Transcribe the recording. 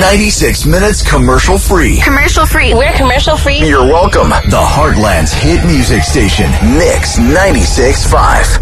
96 minutes commercial free. Commercial free. We're commercial free. You're welcome. The Heartland's hit music station, Mix 96.5.